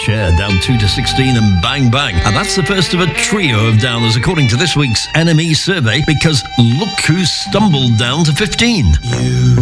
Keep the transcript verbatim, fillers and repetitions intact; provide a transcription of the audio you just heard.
Cher, down two to sixteen, and Bang Bang. And that's the first of a trio of downers according to this week's N M E survey, because look who stumbled down to fifteen. You